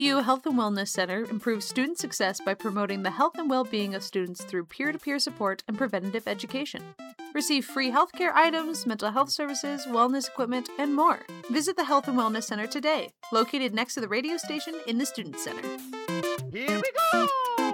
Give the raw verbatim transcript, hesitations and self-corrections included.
U Health and Wellness Center improves student success by promoting the health and well-being of students through peer-to-peer support and preventative education. Receive free healthcare items, mental health services, wellness equipment, and more. Visit the Health and Wellness Center today, located next to the radio station in the Student Center. Here we go!